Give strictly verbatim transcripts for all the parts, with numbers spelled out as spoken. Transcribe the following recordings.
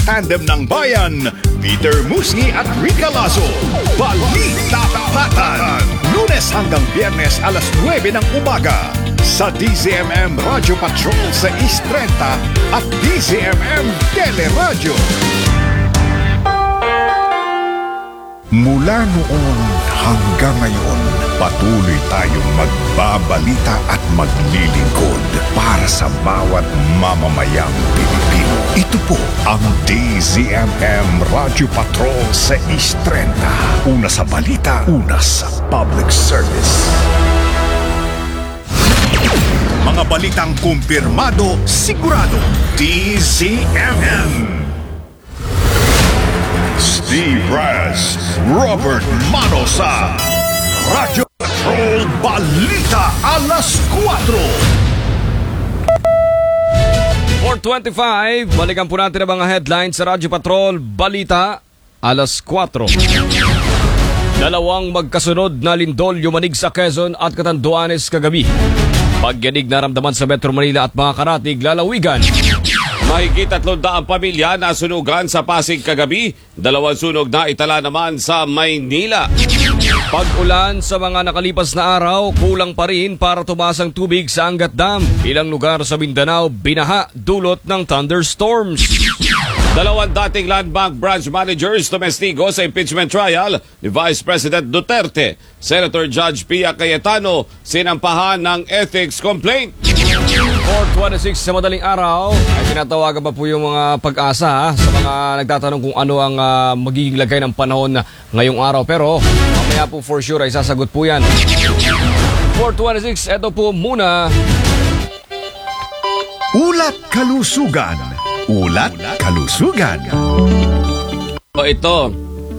tandem ng bayan, Peter Musngi at Rica Lazo. Balita Tapatan, Lunes hanggang Biyernes alas nuwebe ng umaga sa D Z M M Radio Patrol sa East thirty at D Z M M Teleradio. Mula noon hanggang ngayon, patuloy tayong magbabalita at maglilingkod para sa bawat mamamayang Pilipino. Ito po ang D Z M M Radio Patrol sa East thirty. Una sa balita, una sa public service. Mga balitang kumpirmado, sigurado, D Z M M. Steve Raz, Robert Manosa, Radio Patrol Balita alas kwatro. four twenty-five, balikan po natin ang mga headlines sa Radyo Patrol Balita alas kwatro. Dalawang magkasunod na lindol yumanig sa Quezon at Catanduanes kagabi. Pagyanig naramdaman sa Metro Manila at mga karatig lalawigan. Mahigit tatlong daang pamilya na sunugan sa Pasig kagabi. Dalawang sunog na itala naman sa Maynila. Pag-ulan sa mga nakalipas na araw, kulang pa rin para tumaas ang tubig sa Angat Dam. Ilang lugar sa Mindanao binaha dulot ng thunderstorms. Dalawang dating Land Bank branch managers tumestigo sa impeachment trial ni Vice President Duterte. Senator Judge Pia Cayetano sinampahan ng ethics complaint. four twenty-six sa madaling araw ay tinatawagan pa po yung mga pag-asa ha, sa mga nagtatanong kung ano ang uh, magiging lagay ng panahon na ngayong araw. Pero mamaya po for sure ay sasagot po yan. four twenty-six, eto po muna. Ulat Kalusugan. Ulat Kalusugan. O ito,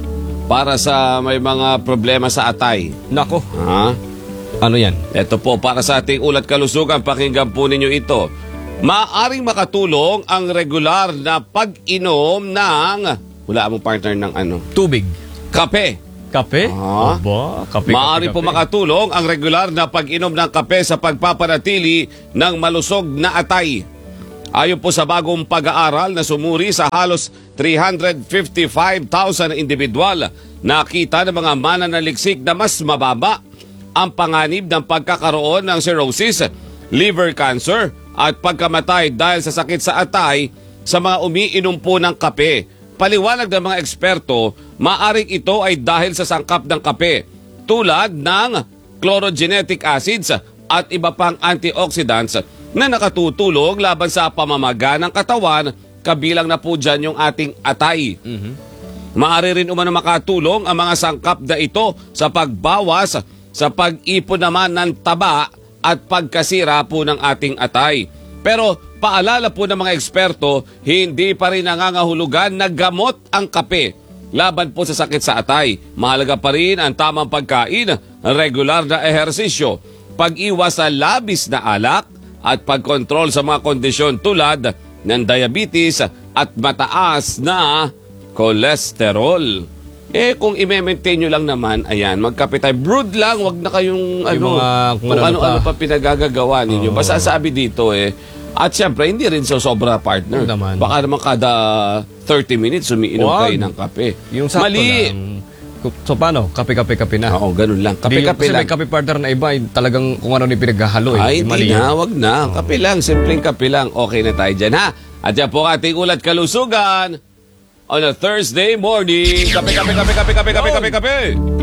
para sa may mga problema sa atay. Nako, Ha? ano yan? Ito po, para sa ating ulat kalusugan, pakinggan po ninyo ito. Maaring makatulong ang regular na pag-inom ng, wala mong partner ng ano? Tubig. Kape. Kape? Ah. Aba, kape, Maaari kape, po kape. makatulong ang regular na pag-inom ng kape sa pagpapanatili ng malusog na atay. Ayon po sa bagong pag-aaral na sumuri sa halos three hundred fifty-five thousand individual, nakita ng mga mananaliksik na mas mababa ang panganib ng pagkakaroon ng cirrhosis, liver cancer at pagkamatay dahil sa sakit sa atay sa mga umiinom po ng kape. Paliwanag ng mga eksperto, maaring ito ay dahil sa sangkap ng kape tulad ng chlorogenetic acids at iba pang antioxidants na nakatutulong laban sa pamamaga ng katawan, kabilang na po dyan yung ating atay. Mm-hmm. Maaari rin umano makatulong ang mga sangkap na ito sa pagbawas sa pag-ipon naman ng taba at pagkasira po ng ating atay. Pero paalala po ng mga eksperto, hindi pa rin nangangahulugan na gamot ang kape laban po sa sakit sa atay. Mahalaga pa rin ang tamang pagkain, regular na ehersisyo, pag-iwas sa labis na alak, at pagkontrol sa mga kondisyon tulad ng diabetes at mataas na cholesterol. Eh kung i-maintain nyo lang naman, ayan, magkape tayo. Brood lang, wag na kayong ano, mga, kung ano-ano pa. pa pinagagagawa ninyo. Oh. Basta sabi dito eh. At syempre, hindi rin so sobra partner. Naman. Baka naman kada thirty minutes umiinom Wag. kayo ng kape. Yung sakto Mali. lang. So paano? Kape-kape-kape na. Oo, ganun lang. Kape-kape Kasi lang. may kape partner na iba, eh, talagang kung ano ni pinaghahalo. Eh. Ay, Mali hindi na, yan. wag na. Kape lang, simpleng kape lang. Okay na tayo dyan, ha? At yan po ang ating ulat kalusugan on a Thursday morning. Kape, kape, kape, kape, kape, kape, kape, kape.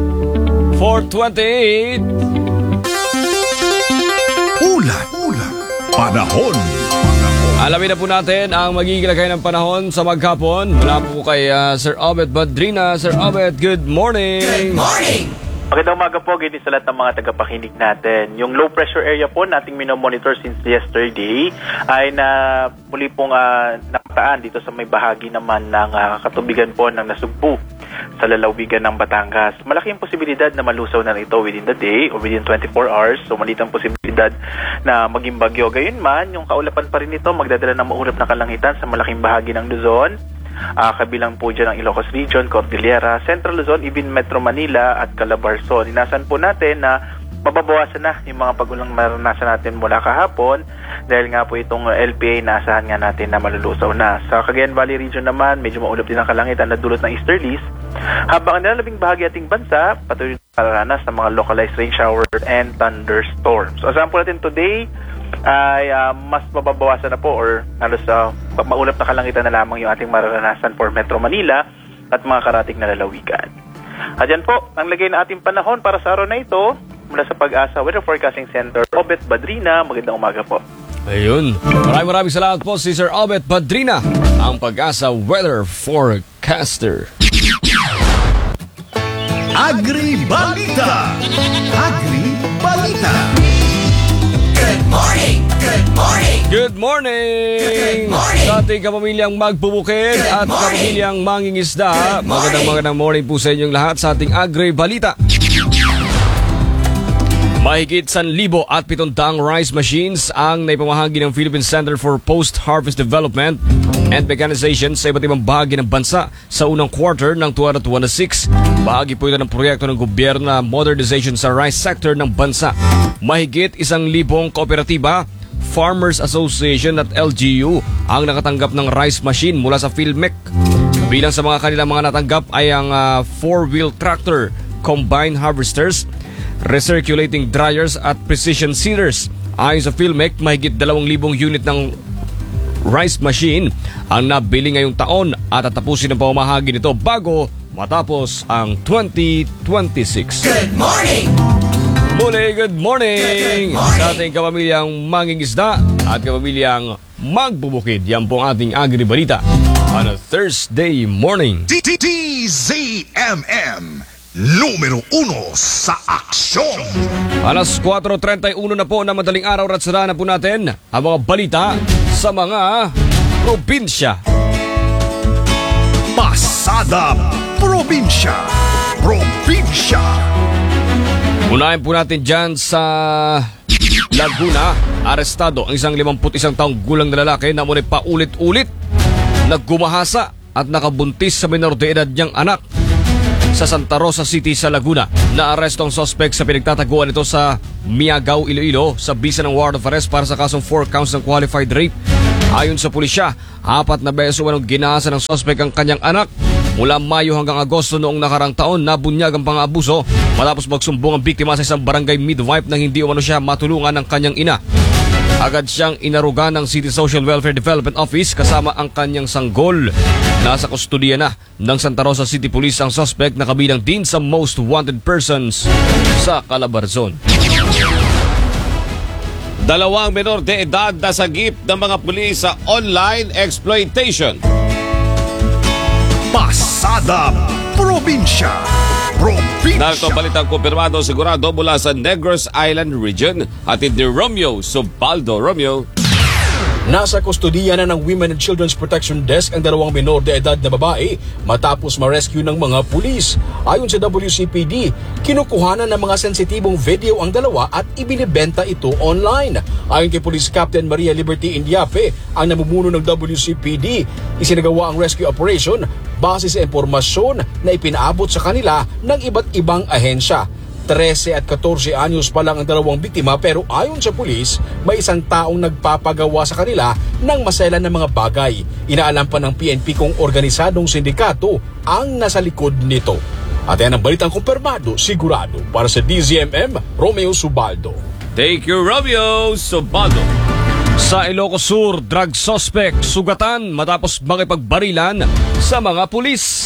four twenty-eight. Ulat. Ulat. Panahon. Alamin na po natin ang magiging lagay ng panahon sa maghapon. Mula po kay uh, Sir Obet Badrina. Sir Obet, good morning! Good morning! Magandang umaga po, ganyan sa lahat ng mga tagapakinig natin. Yung low pressure area po nating minomonitor since yesterday ay na muli pong uh, nakataan dito sa may bahagi naman ng uh, katubigan po ng Nasugbu sa lalawigan ng Batangas. Malaking posibilidad na malusaw na ito within the day or within twenty-four hours. So malitang posibilidad na maging bagyo. Gayunman, yung kaulapan pa rin ito magdadala ng maulap na kalangitan sa malaking bahagi ng Luzon. Uh, kabilang po dyan ang Ilocos Region, Cordillera, Central Luzon, even Metro Manila at Calabarzon. Inasan po natin na mababawasan na yung mga pagulang maranasan natin mula kahapon dahil nga po itong L P A naasahan nga natin na malulusaw na. Sa Cagayan Valley region naman, medyo maulap din ang kalangitan na dulot ng easterlies. Habang ang nilalabing bahagi ating bansa, patuloy na kararanas ng mga localized rain showers and thunderstorms. So asahan po natin today ay uh, mas mababawasan na po or halos uh, maulap na kalangitan na lamang yung ating mararanasan for Metro Manila at mga karating na lalawigan. At yan po, ang lagay na ating panahon para sa araw na ito mula sa Pag-asa Weather Forecasting Center, Obet Badrina. Magandang umaga po. Ayun. Maraming maraming salamat po si Sir Obet Badrina, ang Pag-asa Weather Forecaster. Agri-balita! Agri-balita! Good morning! Good morning! Good morning! Good morning! Sa ating kapamilyang magbubukid at kapamilyang mangingisda, magandang magandang morning po sa inyong lahat sa ating Agri-balita. Mahigit one thousand at pitong daang rice machines ang naipamahagi ng Philippine Center for Post-Harvest Development and Mechanization sa iba't ibang bahagi ng bansa sa unang quarter ng twenty twenty-six. Bahagi po ito ng proyekto ng gobyerno na modernization sa rice sector ng bansa. Mahigit isang libong kooperatiba, Farmers Association at L G U ang nakatanggap ng rice machine mula sa PhilMec. Bilang sa mga kanilang mga natanggap ay ang uh, four-wheel tractor, combine harvesters, recirculating dryers at precision seeders. Ayon sa PhilMec, mahigit dalawang libong unit ng rice machine ang nabili ngayong taon at tatapusin ang pamamahagi nito bago matapos ang twenty twenty-six. Good morning! Muli, good morning, Good morning sa ating kapamilyang mangingisda at kapamilyang magbubukid. Yan po ang ating Agri-balita on a Thursday morning. D Z M M, numero uno sa aksyon! Alas four thirty-one na po na madaling araw at sara na po natin ang mga balita sa mga probinsya. Pasada Probinsya! Probinsya! Unahin po natin dyan sa Laguna. Arestado ang isang limampu't isang taong gulang na lalaki na muna paulit-ulit naggumahasa at nakabuntis sa minor de edad niyang anak sa Santa Rosa City sa Laguna. Naaresto ang suspect sa pinagtataguan nito sa Miagao, Iloilo sa bisa ng warrant of arrest para sa kasong four counts ng qualified rape. Ayon sa pulisya, apat na beso anong ginahasa ng suspect ang kanyang anak. Mula Mayo hanggang Agosto noong nakarang taon, nabunyag ang pang-aabuso matapos magsumbong ang biktima sa isang barangay midwife nang hindi umano siya matulungan ng kanyang ina. Agad siyang inaruga ng City Social Welfare Development Office kasama ang kanyang sanggol. Nasa kustudiya na ng Santa Rosa City Police ang suspect na kabilang din sa most wanted persons sa Calabarzon. Dalawang menor de edad nasagip ng mga pulis sa online exploitation. Pasada Probinsya! Probinsya! Narito ang balitang kumpirmado sigurado mula sa Negros Island Region. Hatid ni Romeo Subaldo. Romeo. Nasa kustudiya na ng Women and Children's Protection Desk ang dalawang menor de edad na babae matapos ma-rescue ng mga pulis. Ayon sa W C P D, kinukuhanan ng mga sensitibong video ang dalawa at ibinibenta ito online. Ayon kay Police Captain Maria Liberty Indiape, ang namumuno ng W C P D, isinagawa ang rescue operation base sa impormasyon na ipinaabot sa kanila ng iba't ibang ahensya. thirteen at fourteen anyos pa lang ang dalawang biktima pero ayon sa pulis, may isang taong nagpapagawa sa kanila ng maselan ng mga bagay. Inaalam pa ng P N P kung organisadong sindikato ang nasa likod nito. At yan ang balitang kumpirmado, sigurado. Para sa D Z M M, Romeo Subaldo. Thank you, Romeo Subaldo. Sa Ilocos Sur, drug suspect sugatan matapos makipagbarilan sa mga pulis.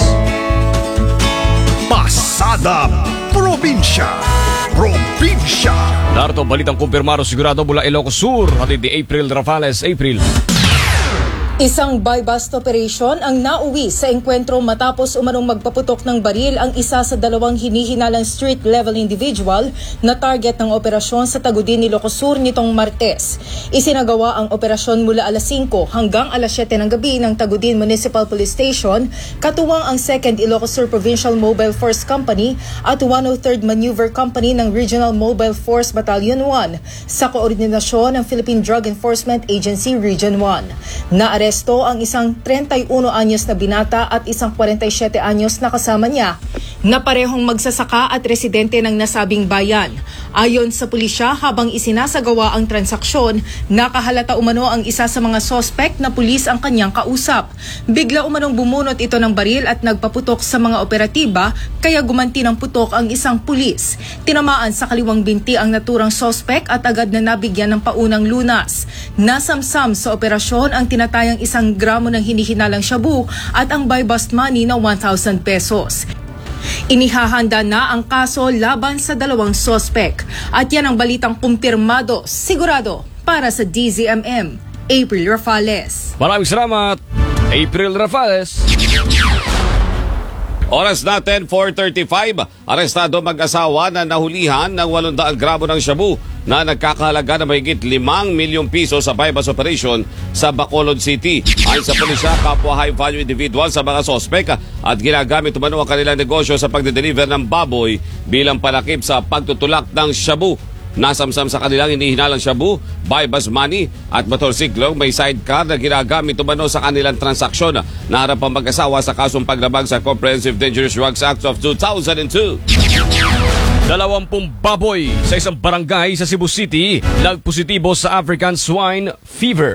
Pasada Probinsya! Probinsya! Narito balitang kumpirmado sigurado mula Ilocos Sur. Hatid ni April Rafales. April. Isang buy-bust operation ang nauwi sa engkwentro matapos umanong magpaputok ng baril ang isa sa dalawang hinihinalang street-level individual na target ng operasyon sa Tagudin, Ilocos Sur nitong Martes. Isinagawa ang operasyon mula alas singko hanggang alas siyete ng gabi ng Tagudin Municipal Police Station, katuwang ang second Ilocos Sur Provincial Mobile Force Company at one oh third Maneuver Company ng Regional Mobile Force Battalion one sa koordinasyon ng Philippine Drug Enforcement Agency Region one. Naaresto Aresto ang isang thirty-one anyos na binata at isang forty-seven anyos na kasama niya. na parehong magsasaka at residente ng nasabing bayan. Ayon sa pulisya, habang isinasagawa ang transaksyon, nakahalata umano ang isa sa mga sospek na pulis ang kanyang kausap. Bigla umanong bumunot ito ng baril at nagpaputok sa mga operatiba, kaya gumanti ng putok ang isang pulis. Tinamaan sa kaliwang binti ang naturang sospek at agad na nabigyan ng paunang lunas. Nasamsam sa operasyon ang tinatayang isang gramo ng hinihinalang shabu at ang buy bust money na one thousand pesos. Inihahanda na ang kaso laban sa dalawang sospek. At yan ang balitang kumpirmado, sigurado, para sa D Z M M. April Rafales. Maraming salamat, April Rafales. Oras natin, four thirty-five. Arestado mag-asawa na nahulihan ng eight hundred gramo ng shabu na nagkakahalaga na mahigit limang milyong piso sa bypass operation sa Bacolod City. Ayon sa pulisya, kapwa high-value individual sa mga sospek at ginagamit umano ang kanilang negosyo sa pagde-deliver ng baboy bilang palakip sa pagtutulak ng shabu. Nasamsam sa kanilang hinihinalang shabu, bypass money at motorsiklo, may sidecar na ginagamit umano sa kanilang transaksyon. Naharap ang mag-asawa sa kasong paglabag sa Comprehensive Dangerous Drugs Act of two thousand two. Dalawampung baboy sa isang barangay sa Cebu City nagpositibo sa African Swine Fever.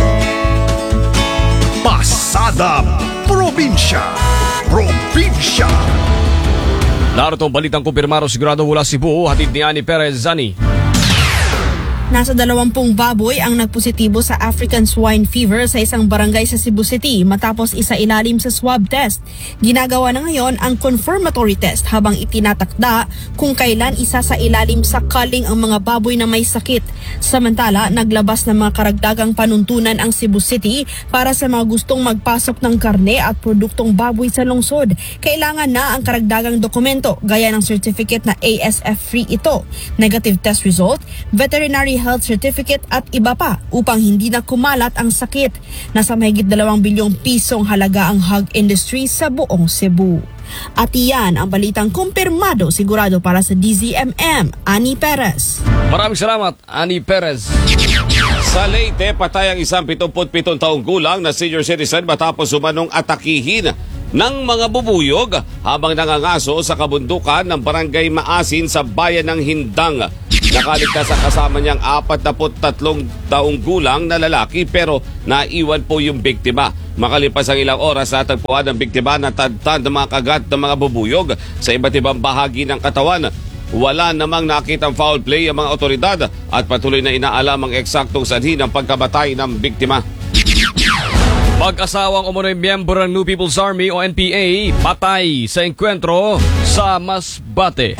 Pasada Probinsya. Probinsya. Narito ang balitang kumpirmado sigurado mula Cebu, hatid ni Ani Perez. Zani. Nasa dalawampung baboy ang nagpositibo sa African Swine Fever sa isang barangay sa Cebu City matapos isa ilalim sa swab test. Ginagawa na ngayon ang confirmatory test habang itinatakda kung kailan isa sa ilalim sa culling ang mga baboy na may sakit. Samantala, naglabas ng mga karagdagang panuntunan ang Cebu City para sa mga gustong magpasok ng karne at produktong baboy sa lungsod. Kailangan na ang karagdagang dokumento gaya ng certificate na A S F-free ito, negative test result, veterinary health certificate at iba pa upang hindi na kumalat ang sakit. Nasa mahigit dalawang bilyong pisong halaga ang hog industry sa buong Cebu. At iyan ang balitang kumpirmado sigurado para sa D Z M M. Ani Perez. Maraming salamat, Ani Perez. Sa Leyte, patay ang isang pitongpitong taong gulang na senior citizen matapos umanong atakihin ng mga bubuyog habang nangangaso sa kabundukan ng barangay Maasin sa bayan ng Hindang. Nakaligtas ang kasama niyang apat na tatlong taong gulang na lalaki pero naiwan po yung biktima. Makalipas ang ilang oras sa tagpuan ng biktima na tadtad ng mga kagat ng mga bubuyog sa iba't ibang bahagi ng katawan. Wala namang nakitang foul play ang mga otoridad at patuloy na inaalam ang eksaktong sanhi ng pagkamatay ng biktima. Mag-asawang umunoy miyembro ng New People's Army o N P A patay sa engkwentro sa Masbate.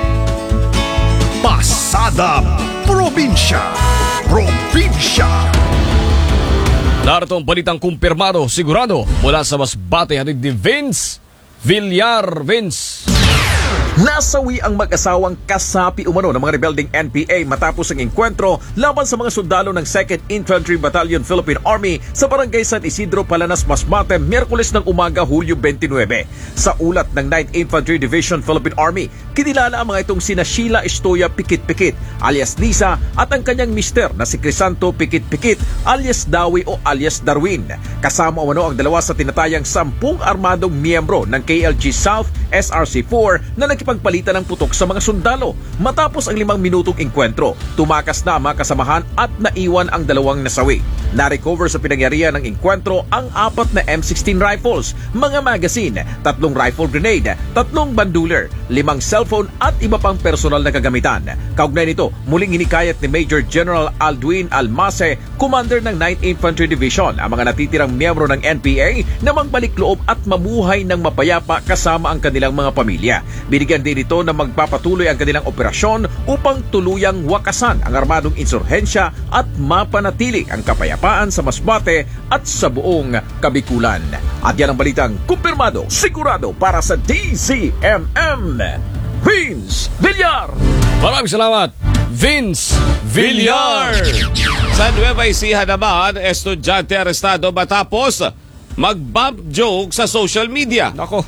Pasada Probinsya. Probinsya. Narito ang balitang kumpirmado sigurado mula sa Masbate, hatid ni Vince Villar. Vince. Nasawi ang mag-asawang kasapi umano ng mga rebelding N P A matapos ang engkwentro laban sa mga sundalo ng second Infantry Battalion Philippine Army sa barangay San Isidro, Palanas, Masbate, Miyerkules ng umaga, Hulyo twenty-nine. Sa ulat ng ninth Infantry Division Philippine Army, kinilala ang mga itong sina Sheila Estoya Pikit-Pikit alias Lisa at ang kanyang mister na si Crisanto Pikit-Pikit alias Dawi o alias Darwin. Kasama umano ang dalawa sa tinatayang sampung armadong miyembro ng K L G South S R C four na nakipagpalitan ng putok sa mga sundalo. Matapos ang limang minutong engkwentro, tumakas na ang mga kasamahan at naiwan ang dalawang nasawi. Na-recover sa pinangyarihan ng engkwentro ang apat na M sixteen rifles, mga magazine, tatlong rifle grenade, tatlong banduler, limang cellphone at iba pang personal na kagamitan. Kaugnay nito, muling hinikayat ni Major General Alduin Almase, commander ng ninth Infantry Division, ang mga natitirang miyembro ng N P A na magbalik loob at mamuhay ng mapayapa kasama ang kanilang mga pamilya. Binigyan din ito na magpapatuloy ang kanilang operasyon upang tuluyang wakasan ang armadong insurhensya at mapanatili ang kapayapaan sa Masbate at sa buong Kabikulan. At yan ang balitang kumpirmado, sigurado para sa D Z M M. Vince Villar. Maraming salamat, Vince Villar. Sa Nueva Ecija naman, estudyante arestado matapos mag-bump joke sa social media. Nako.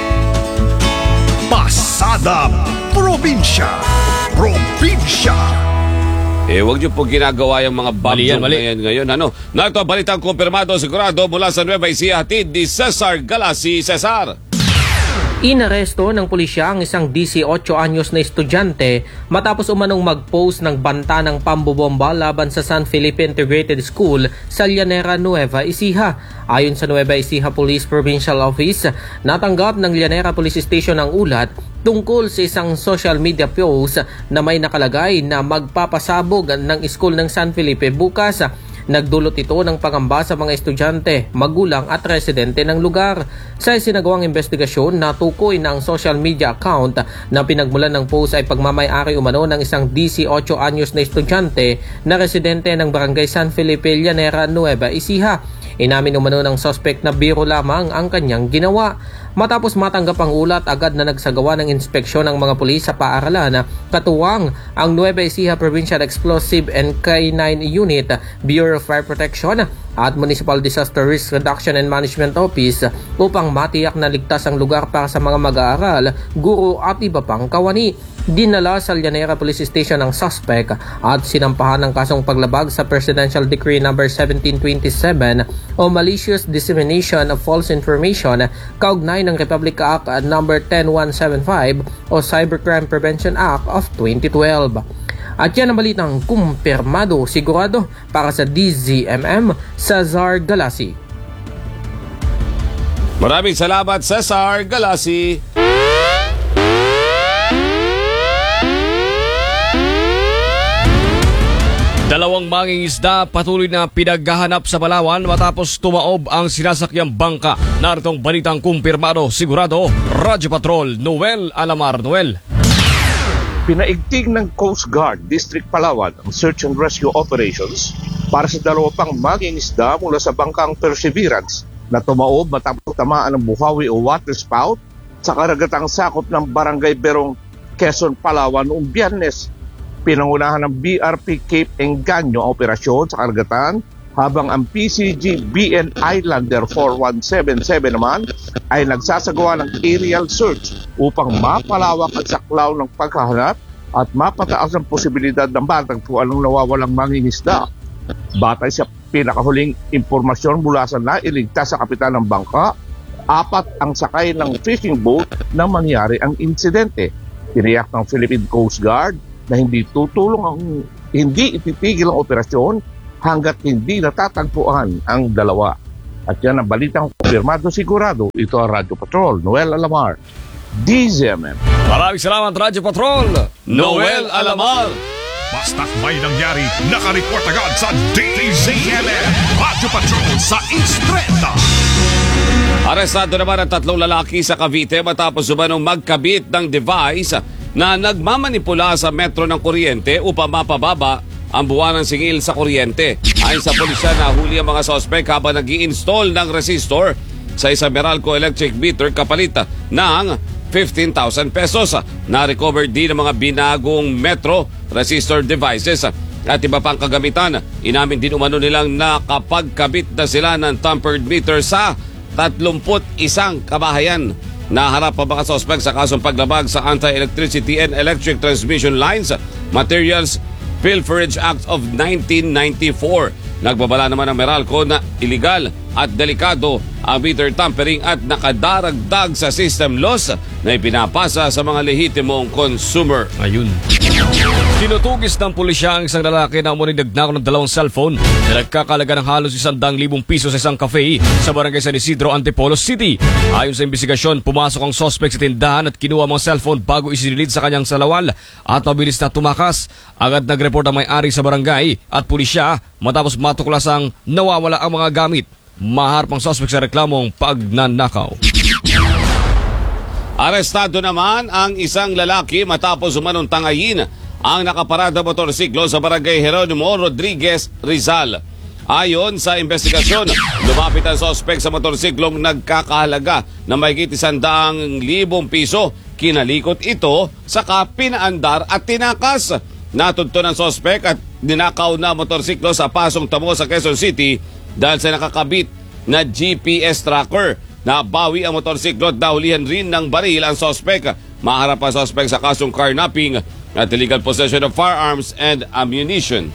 Pasada Probinsya. Probinsya. Eh, huwag niyo po ginagawa yung mga bump Mali yan, joke mali. na yan ngayon. Ano? Narito ang balitang kumpirmado sigurado mula sa Nueva Ecija, hatid ni Cesar Galasi. Cesar. Inaresto ng pulisya ang isang eighteen anyos na estudyante matapos umanong mag-post ng banta ng pambobomba laban sa San Felipe Integrated School sa Llanera, Nueva Ecija. Ayon sa Nueva Ecija Police Provincial Office, natanggap ng Llanera Police Station ang ulat tungkol sa isang social media post na may nakalagay na magpapasabog ng school ng San Felipe bukas. Nagdulot ito ng pangamba sa mga estudyante, magulang at residente ng lugar. Sa isinagawang investigasyon, natukoy na ang social media account na pinagmulan ng post ay pagmamay-ari umano ng isang eighteen anyos na estudyante na residente ng Barangay San Felipe, Llanera, Nueva Ecija. Inamin umano ng suspect na biro lamang ang kanyang ginawa. Matapos matanggap ang ulat, agad na nagsagawa ng inspeksyon ng mga pulis sa paaralan, katuwang ang Nueva Ecija Provincial Explosive and K nine Unit, Bureau of Fire Protection at Municipal Disaster Risk Reduction and Management Office upang matiyak na ligtas ang lugar para sa mga mag-aaral, guro at iba pang kawani. Dinala sa Llanera Police Station ang suspect at sinampahan ng kasong paglabag sa Presidential Decree number seventeen twenty-seven o Malicious Dissemination of False Information kaugnay ng Republic Act number ten one seventy-five o Cybercrime Prevention Act of twenty twelve. At yan ang balitang kumpirmado sigurado para sa D Z M M, Cesar Galasi. Maraming salamat, Cesar Galasi. Dalawang mangingisda patuloy na pinaghahanap sa Palawan matapos tumaob ang sinasakyang bangka. Naritong balitang kumpirmado sigurado, Radyo Patrol, Noel Alamar. Noel. Pinaigting ng Coast Guard District Palawan ang search and rescue operations para sa dalawa pang mangingisda mula sa bangkang Perseverance na tumaob matapos tamaan ng buhawi o waterspout sa karagatang sakop ng Barangay Berong, Quezon, Palawan noong Biyernes. Pinangunahan ng B R P Cape Engaño ang operasyon sa karagatan, habang ang P C G B N Islander four one seven seven naman ay nagsasagawa ng aerial search upang mapalawak ang saklaw ng paghahanap at mapataas ang posibilidad ng matagpuan ng nawawalang mangingisda. Batay sa pinakahuling impormasyon mula sa nailigtas sa kapitan ng bangka, apat ang sakay ng fishing boat na mangyari ang insidente. Tiniyak ng Philippine Coast Guard na hindi tutulong ang hindi ititigil ang operasyon hanggat hindi natatagpuan ang dalawa. At yan ang balitang kumpirmado sigurado. Ito ang Radyo Patrol, Noel Alamar, D Z M M. Maraming salamat, Radyo Patrol, Noel Alamar. Basta't may nangyari, nakareport agad sa D Z M M, Radyo Patrol sa Instreta. Arestado naman ang tatlong lalaki sa Cavite matapos umanong magkabit ng device na nagmamanipula sa metro ng kuryente upang mapababa ang buwan ng singil sa kuryente. Ayon sa pulisya, nahuli ang mga sospek habang nag-i-install ng resistor sa isang Meralco electric meter kapalit ng fifteen thousand pesos. Na-recover din ang mga binagong metro resistor devices at iba pang kagamitan. Inamin din umano nilang nakapagkabit na sila ng tampered meter sa tatlumput isang kabahayan. Naharap ang mga sospek sa kasong paglabag sa Anti-Electricity and Electric Transmission Lines Materials Pilferage Act of nineteen ninety-four. Nagbabala naman ang Meralco na illegal at delikado ang meter tampering at nakadaragdag sa system loss na ipinapasa sa mga lehitimong consumer. Ayun. Tinutugis ng pulisya ang isang lalaki na umuning nagnakaw ng dalawang cellphone na nagkakalaga ng halos isang daang libong piso sa isang cafe sa Barangay San Isidro, Antipolo City. Ayon sa investigasyon, pumasok ang suspect sa tindahan at kinuha ang mga cellphone bago isinilid sa kanyang salawal at mabilis na tumakas. Agad nag-report ang may-ari sa barangay at pulisya matapos matuklas ang nawawala ang mga gamit. Maharap ang suspect sa reklamong pagnanakaw. Arestado naman ang isang lalaki matapos umanong tangayin ang nakaparada motorsiklo sa Barangay Jeronimo Rodriguez, Rizal. Ayon sa investigasyon, lumapit ang sospek sa motorsiklong nagkakahalaga na mahigit isandaang libong piso. Kinalikot ito, saka pinaandar at tinakas. Natugto ng sospek at ninakaw na motorsiklo sa Pasong Tamo sa Quezon City dahil sa nakakabit na G P S tracker. Nabawi ang motorsiklo at nahulihan rin ng baril ang sospek. Maharap ang sospek sa kasong carnapping at illegal possession of firearms and ammunition.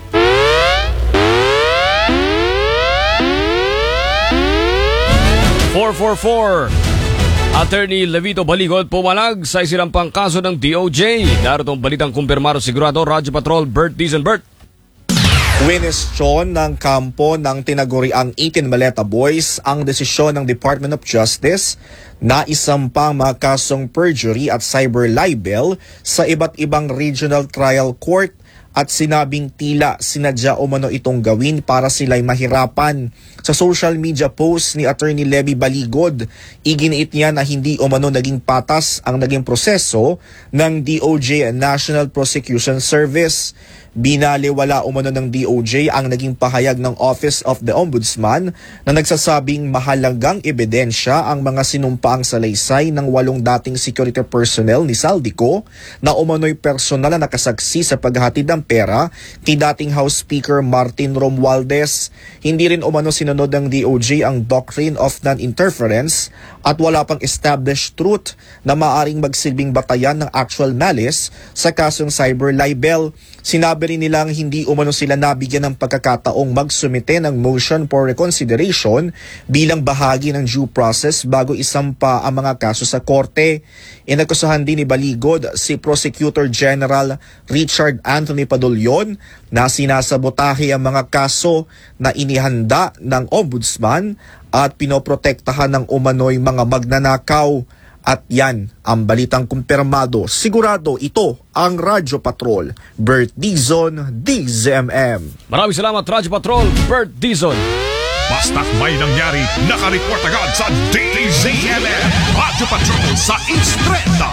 four four four. Attorney Levito Baligod pumalag sa isinampang kaso ng D O J. Narito ang balitang kumpirmado sigurado, Radyo Patrol, Bert Dizon. Bert. Winisyon ng kampo ng tinaguriang eighteen Maleta Boys ang desisyon ng Department of Justice na isampang mga kasong perjury at cyber libel sa iba't ibang regional trial court at sinabing tila sinadya umano itong gawin para sila'y mahirapan. Sa social media post ni Attorney Levy Baligod, iginiit niya na hindi umano naging patas ang naging proseso ng D O J National Prosecution Service. Binaliwala umano ng D O J ang naging pahayag ng Office of the Ombudsman na nagsasabing mahalagang ebidensya ang mga sinumpaang salaysay ng walong dating security personnel ni Saldico na umano'y personal na nakasaksi sa paghatid ng pera kay dating House Speaker Martin Romualdez. Hindi rin umano sinunod ng D O J ang doctrine of non-interference at wala pang established truth na maaring magsilbing batayan ng actual malice sa kasong cyber libel. Sinabi rin nilang hindi umano sila nabigyan ng pagkakataong magsumite ng motion for reconsideration bilang bahagi ng due process bago isampa ang mga kaso sa korte. Inakusahan din ni Baligod si Prosecutor General Richard Anthony Padulyon na sinasabotahe ang mga kaso na inihanda ng Ombudsman at pinoprotektahan ng umano'y mga magnanakaw. At yan ang balitang kumpirmado. Sigurado ito ang Radyo Patrol. Bert Dizon, D Z M M. Maraming salamat, Radyo Patrol, Bert Dizon. Basta't may nangyari, nakareport agad sa D Z M M. Radyo Patrol sa Instreta.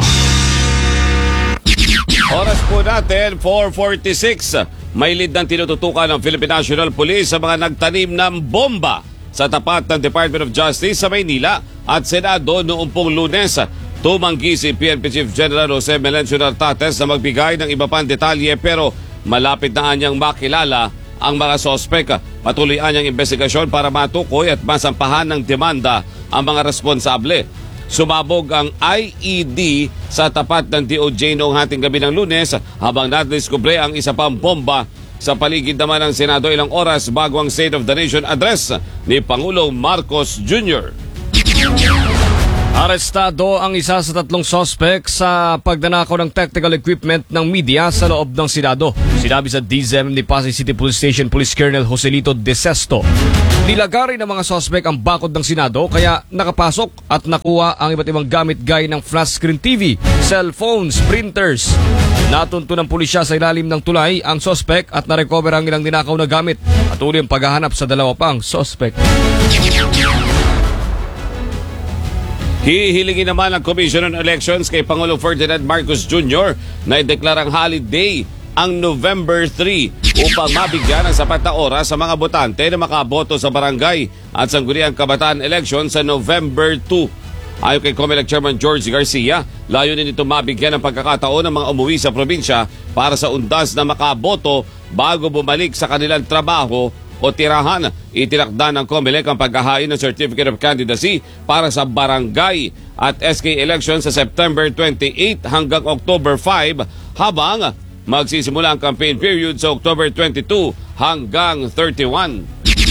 Oras po natin, four forty-six. May lead ng tinututukan ng Philippine National Police sa mga nagtanim ng bomba sa tapat ng Department of Justice sa Maynila at Senado noong pong Lunes. Tumanggi si P N P Chief General Jose Melencio Nartates na magbigay ng iba pang detalye pero malapit na anyang makilala ang mga sospek. Patuloy anyang investigasyon para matukoy at masampahan ng demanda ang mga responsable. Sumabog ang I E D sa tapat ng D O J noong hating gabi ng Lunes habang nadiskubre ang isa pang bomba sa paligid naman ng Senado ilang oras bago ang State of the Nation address ni Pangulong Marcos Junior Arestado ang isa sa tatlong sospek sa pagdanakaw ng technical equipment ng media sa loob ng Senado. Sinabi sa D Z M ni Pasay City Police Station Police Colonel Joselito De Sesto. Nilagari ng mga sospek ang bakod ng Senado kaya nakapasok at nakuha ang iba't ibang gamit gaya ng flash screen T V, cellphones, printers. Natunto ng pulisya sa ilalim ng tulay ang sospek at narecover ang ilang dinakaw na gamit. Patuloy ang paghahanap sa dalawa pang sospek. Hihilingin naman ang Commission on Elections kay Pangulong Ferdinand Marcos Junior na ideklarang holiday ang November three upang mabigyan ng sapat na oras sa mga botante na makaboto sa barangay at sangguniang kabataan election sa November two. Ayon kay COMELEC Chairman George Garcia, layunin nito mabigyan ng pagkakataon ng mga umuwi sa probinsya para sa undas na makaboto bago bumalik sa kanilang trabaho o tirahan. Itinakda ng COMELEC ang paghahain ng Certificate of Candidacy para sa barangay at S K election sa September twenty-eight hanggang October five habang magsisimula ang campaign period sa October twenty-two hanggang thirty-one.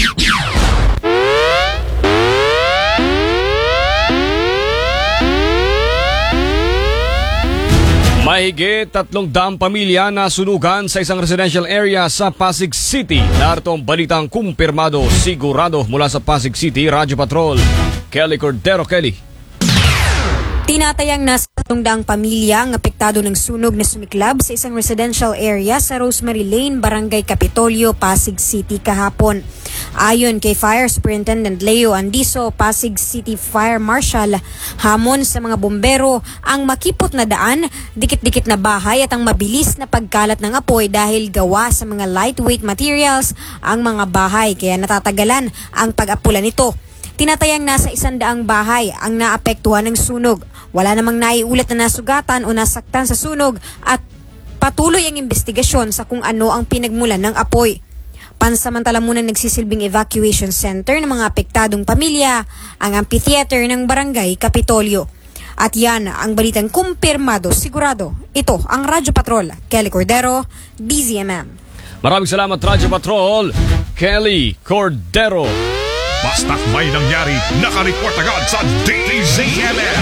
Mahigit tatlong daang pamilya na sunugan sa isang residential area sa Pasig City. Narito ang balitang kumpirmado, sigurado mula sa Pasig City, Radyo Patrol, Kelly Cordero. Kelly. Tinatayang nasa tatlong daang pamilya ang apektado ng sunog na sumiklab sa isang residential area sa Rosemary Lane, Barangay Capitolio, Pasig City kahapon. Ayon kay Fire Superintendent Leo Andiso, Pasig City Fire Marshal, hamon sa mga bombero ang makipot na daan, dikit-dikit na bahay at ang mabilis na pagkalat ng apoy dahil gawa sa mga lightweight materials ang mga bahay kaya natatagalan ang pag-apula nito. Tinatayang nasa isandaang bahay ang naapektuhan ng sunog. Wala namang naiulat na nasugatan o nasaktan sa sunog at patuloy ang investigasyon sa kung ano ang pinagmulan ng apoy. Pansamantala munang nagsisilbing evacuation center ng mga apektadong pamilya ang amphitheater ng Barangay Capitolio. At yan ang balitang kumpirmado, sigurado. Ito ang Radyo Patrol, Kelly Cordero, D Z M M. Maraming salamat, Radyo Patrol, Kelly Cordero. Basta't may nangyari, nakareport agad sa D Z M M.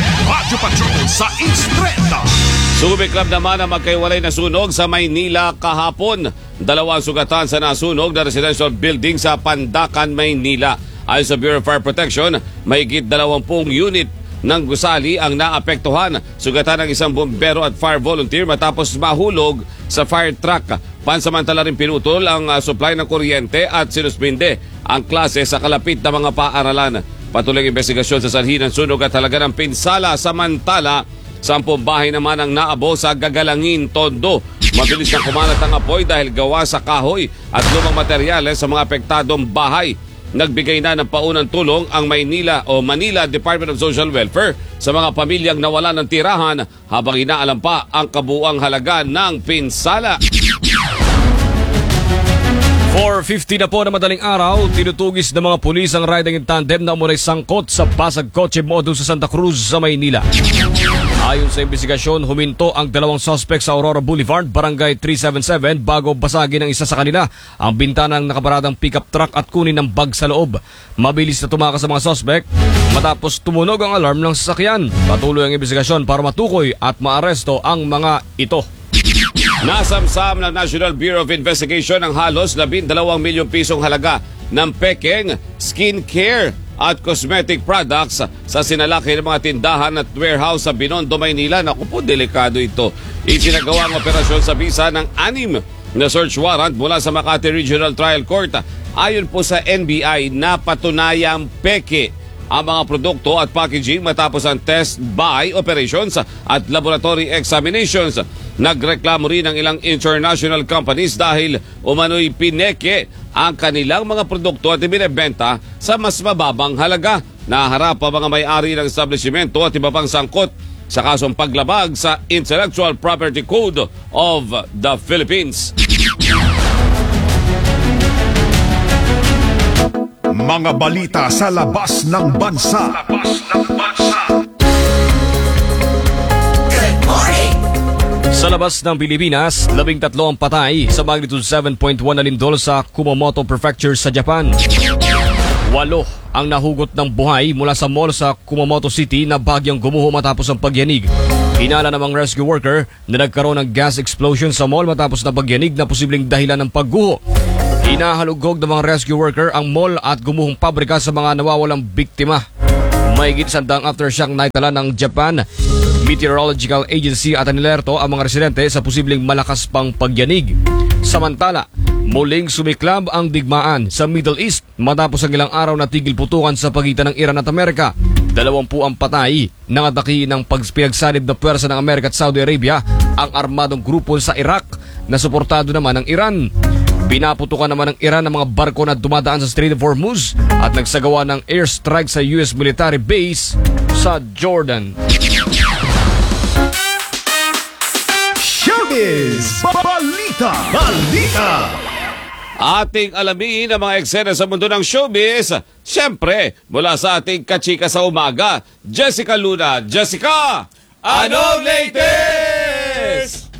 Radyo Patrol sa East Trend. Subic Club naman ang magkaiwalay na sunog sa Maynila kahapon. Dalawang sugatan sa nasunog na residential building sa Pandacan, Maynila. Ayon sa Bureau of Fire Protection, mahigit dalawampung unit ng gusali ang naapektuhan. Sugatan ng isang bombero at fire volunteer matapos mahulog sa fire truck. Pansamantala rin pinutol ang uh, supply ng kuryente at sinuspinde ang klase sa kalapit na mga paaralan. Patuloy ang investigasyon sa sanhi ng sunog at halaga ng pinsala. Samantala, sampung bahay naman ang naabo sa Gagalangin, Tondo. Mabilis na kumalat ang apoy dahil gawa sa kahoy at lumang materyales sa mga apektadong bahay. Nagbigay na ng paunang tulong ang Maynila o Manila Department of Social Welfare sa mga pamilyang nawalan ng tirahan habang inaalam pa ang kabuuang halaga ng pinsala. four fifty na po na madaling araw, tinutugis ng mga pulis ang riding in tandem na umunay sangkot sa basag kotse modus sa Santa Cruz sa Maynila. Ayon sa investigasyon, huminto ang dalawang suspect sa Aurora Boulevard, Barangay three seventy-seven bago basagin ng isa sa kanila ang bintana ng nakaparadang pickup truck at kunin ng bag sa loob. Mabilis na tumakas sa mga suspect matapos tumunog ang alarm ng sasakyan. Patuloy ang investigasyon para matukoy at maaresto ang mga ito. Nasamsam ng National Bureau of Investigation ang halos labindalawang milyong pisong halaga ng pekeng, skincare at cosmetic products sa sinalaki ng mga tindahan at warehouse sa Binondo, Maynila. Naku po, delikado ito. Isinagawa ang operasyon sa bisa ng anim na search warrant mula sa Makati Regional Trial Court. Ayon po sa N B I, napatunayang peke ang mga produkto at packaging matapos ang test buy operations at laboratory examinations. Nagreklamo rin ng ilang international companies dahil umano'y pineke ang kanilang mga produkto at ibinebenta sa mas mababang halaga. Naharap ang mga may-ari ng establishmento at iba pang sangkot sa kasong paglabag sa Intellectual Property Code of the Philippines. Mga balita sa labas ng bansa. Labas ng bansa. Good morning! Sa labas ng Pilipinas, labing tatlo ang patay sa magnitude seven point one na lindol sa Kumamoto Prefecture sa Japan. Walo ang nahugot ng buhay mula sa mall sa Kumamoto City na bagyang gumuho matapos ang pagyanig. Hinala namang rescue worker na nagkaroon ng gas explosion sa mall matapos na pagyanig na posibleng dahilan ng pagguho. Inahalugog ng mga rescue worker ang mall at gumuhong pabrika sa mga nawawalang biktima. Mahigit sandang aftershock na itala ng Japan Meteorological Agency at anilerto ang mga residente sa posibleng malakas pang pagyanig. Samantala, muling sumiklab ang digmaan sa Middle East matapos ang ilang araw na tigil putukan sa pagitan ng Iran at Amerika. Dalawampu ang patay ng atake ng pagpinagsanib na puwersa ng Amerika at Saudi Arabia ang armadong grupo sa Iraq na suportado naman ng Iran. Pinaputukan naman ng Iran ang mga barko na dumadaan sa Strait of Hormuz at nagsagawa ng airstrike sa U S military base sa Jordan. Showbiz! Balita! Balita! Ating alamin ang mga eksena sa mundo ng showbiz. Siyempre, mula sa ating kachika sa umaga, Jessica Luna. Jessica, anong latest?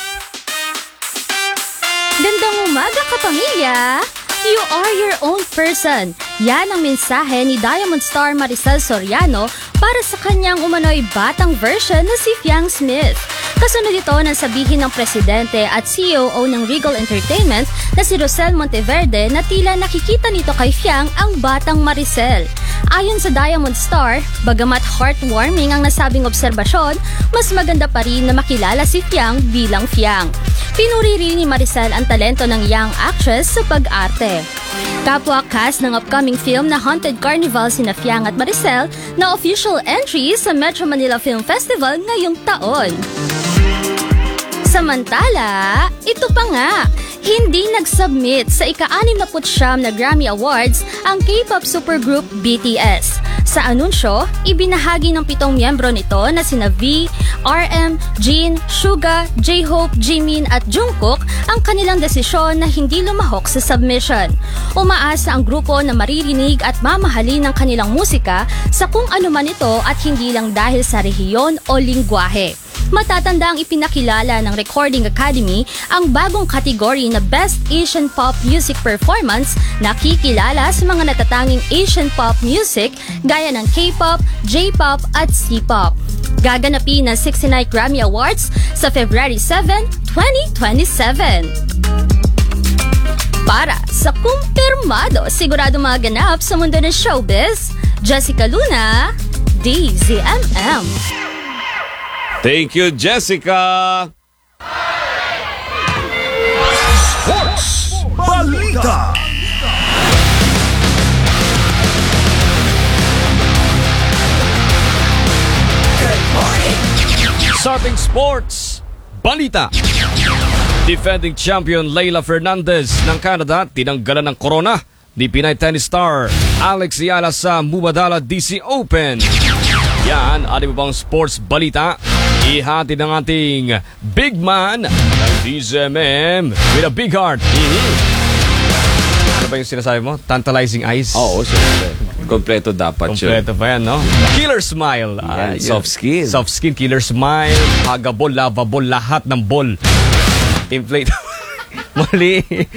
Gandang umaga, kapamilya! You are your own person. Yan ang mensahe ni Diamond Star Maricel Soriano para sa kanyang umano'y batang version na si Fiang Smith. Kasunod ito ng sabihin ng presidente at C E O ng Regal Entertainment na si Rosel Monteverde na tila nakikita nito kay Fiang ang batang Maricel. Ayon sa Diamond Star, bagamat heartwarming ang nasabing obserbasyon, mas maganda pa rin na makilala si Fiang bilang Fiang. Pinuri rin ni Maricel ang talento ng young actress sa pag-arte. Kapwa cast ng upcoming film na Haunted Carnival sina Fiang at Maricel na official entry sa Metro Manila Film Festival ngayong taon. Samantala, ito pa nga, hindi nag-submit sa ika-anim na putsyam na Grammy Awards ang K-pop supergroup B T S. Sa anunsyo, ibinahagi ng pitong miyembro nito na sina V, R M, Jin, Suga, J-Hope, Jimin at Jungkook ang kanilang desisyon na hindi lumahok sa submission. Umaasa ang grupo na maririnig at mamahalin ng kanilang musika sa kung ano man ito at hindi lang dahil sa rehiyon o lingwahe. Matatanda ang ipinakilala ng Recording Academy ang bagong kategory na Best Asian Pop Music Performance na kikilala sa mga natatanging Asian pop music gaya ng K-pop, J-pop at C-pop. gaganapin na sixty-ninth Grammy Awards sa February seventh, twenty twenty-seven. Para sa kumpirmado, sigurado maganap sa mundo ng showbiz, Jessica Luna, D Z M M. Thank you, Jessica! Sports Balita. Sa ating sports balita, defending champion Leylah Fernandez ng Canada tinanggalan ng corona ni Pinay tennis star Alex Ayala sa Mubadala D C Open. Yan, ano bang sports balita? Ihati ng ating big man ng D Z M M with a big heart. Mm-hmm. Ano ba yung sinasabi mo? Tantalizing eyes? Oo, siyempre. Kompleto dapat yun. Kompleto pa yan, no? Killer smile. Yan, Ah, soft skin. Soft skin, killer smile, hagabol, lavabol, lahat ng ball. Inflate. Mali.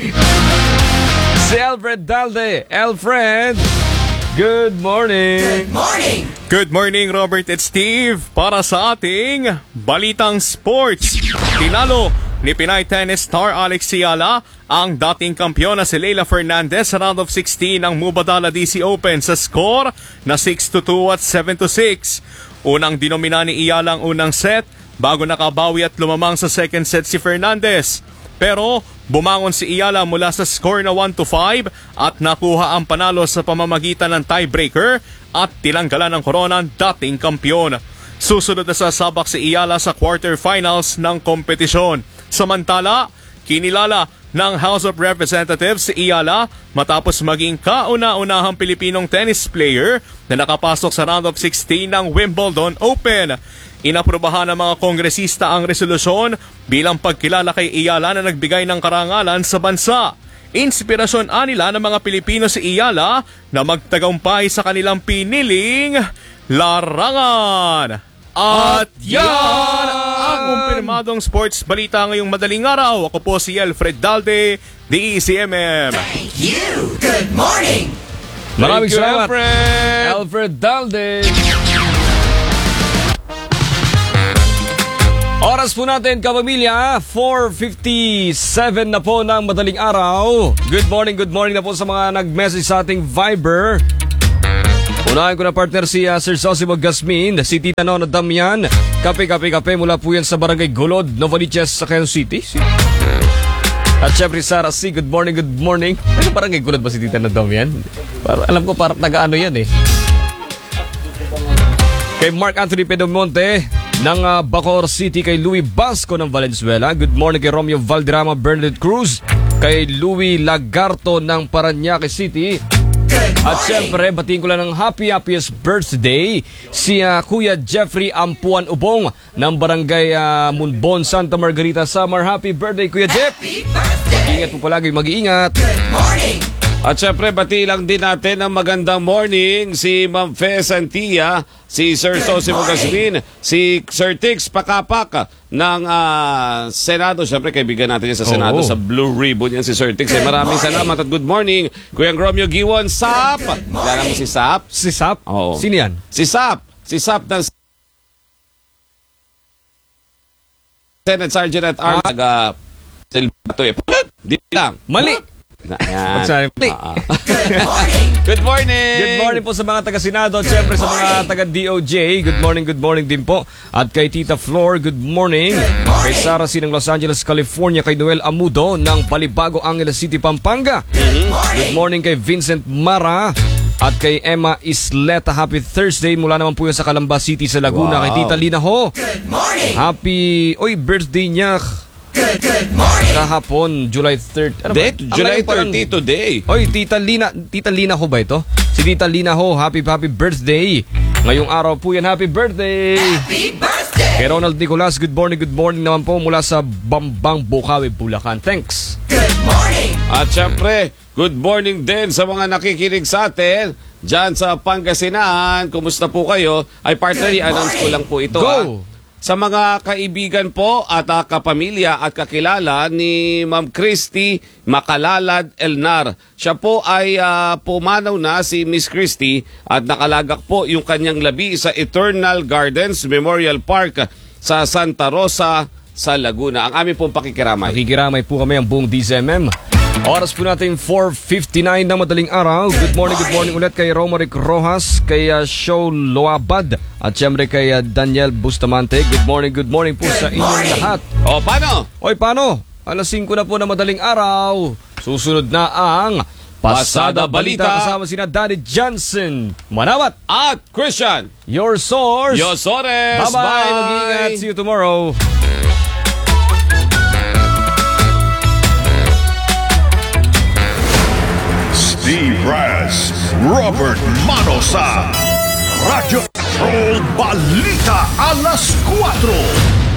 Si Alfred Dalde. Alfred, good morning. Good morning. Good morning, Robert at Steve. Para sa ating Balitang Sports, tinalo ni Pinay tennis star Alex Ayala ang dating kampiyon na si Leylah Fernandez sa round of sixteen ng Mubadala D C Open sa score na six to two at seven to six. Unang dinomina ni Ayala ang unang set bago nakabawi at lumamang sa second set si Fernandez. Pero bumangon si Ayala mula sa score na one to five at nakuha ang panalo sa pamamagitan ng tiebreaker at tinanggalan ng korona ang dating kampiyon. Susunod na sasabak si Ayala sa quarterfinals ng kompetisyon. Samantala, kinilala ng House of Representatives si Ayala matapos maging kauna-unahang Pilipinong tennis player na nakapasok sa round of sixteen ng Wimbledon Open. Inaprobahan ng mga kongresista ang resolusyon bilang pagkilala kay Ayala na nagbigay ng karangalan sa bansa. Inspirasyon anila ng mga Pilipino si Ayala na magtagumpay sa kanilang piniling larangan. At yan ang kumpirmadong sports balita ngayong madaling araw. Ako po si Alfred Dalde, D Z M M. Thank you. Good morning. Maraming Thank you, salamat, Alfred. Alfred Dalde. Oras po natin, kapamilya, four fifty-seven na po ng madaling araw. Good morning, good morning na po sa mga nag-message sa ating Viber. Unahin ko na partner si uh, Sir Sosimo Gasmin, si Tita Nono Damian. Kape, kape, kape mula po yan sa Barangay Golod, Novaliches sa Quezon City. At syempre Sarah C, good morning, good morning. Ano Barangay Golod ba si Tita Nono Damian? Para, alam ko parang taga-ano yan eh. Kay Mark Anthony Pedomonte ng uh, Bacoor City, kay Louis Basco ng Valenzuela. Good morning kay Romeo Valderrama, Bernadette Cruz, kay Louis Lagarto ng Parañaque City. At syempre, batiin ko lang ng happy happiest birthday si uh, Kuya Jeffrey Ampuan Ubong ng Barangay uh, Munbon, Santa Margarita, Samar. Happy birthday, Kuya Jeff! Ingat po palagi, mag-iingat. Good morning. At syempre, bati lang din natin ng magandang morning si Ma'am Fe Santia, si Sir Sosimo Gasmin, si Sir Tix Pakapak ng uh, Senado. Syempre, kaibigan natin yan sa Senado, Oo. sa Blue Ribbon yan si Sir Tix. Eh, maraming salamat at good morning. Kuya Romeo Giwon, Sap! Kilala mo si Sap? Si Sap? Oo. Sino yan? Si Sap! Si Sap ng Senate Sergeant at Arms. Taga Silvato eh. Di lang. Mali! Na, yan. Sorry. Ah, ah. Good morning! Good morning po sa mga taga-Senado at syempre sa mga taga-D O J. Good morning, good morning din po. At kay Tita Flor, good morning. Kay Sarah C. ng Los Angeles, California. Kay Noel Amudo ng Palibago, Angeles City, Pampanga. Good morning kay Vincent Mara. At kay Emma Isleta, happy Thursday. Mula naman po yan sa Calamba City sa Laguna. Wow. Kay Tita Lina Ho. Good morning. Happy, oy, birthday niya. Good, good morning. Kahapon, July third. Ano ba? Date, July Ang parang- thirty today. Oy, Tita Lina, Tita Lina Ho ba ito? Si Tita Lina Ho, happy happy birthday. Ngayong araw po yan, happy birthday. Happy birthday. Kay Ronald Nicolas, good morning, good morning naman po mula sa Bambang, Bukawi, Bulacan. Thanks. Good morning. At syempre, good morning din sa mga nakikinig sa atin dyan sa Pangasinan. Kumusta po kayo? Ay partner, i-announce ko lang po ito. Go! ah. sa mga kaibigan po at uh, kapamilya at kakilala ni Ma'am Christy Makalalad Elnar. Siya po ay uh, pumanaw na si Miss Christy at nakalagak po yung kanyang labi sa Eternal Gardens Memorial Park sa Santa Rosa sa Laguna. Ang aming pong pakikiramay. Pakikiramay po kami ang buong D Z M M. Oras po natin four fifty-nine na madaling araw. Good morning, good morning ulit kay Romaric Rojas, kay uh, Show Loabad at syempre kay uh, Daniel Bustamante. Good morning, good morning po sa inyong lahat. O, paano? Oy, paano? Alas singko na po na madaling araw. Susunod na ang Pasada Balita kasama sina Daddy Johnson, Manawat at Christian, your source. Your source. Bye-bye. Bye. Mag-iingat. See you tomorrow. Steve Raz, Robert Manosa, Radyo Roll Balita alas cuatro.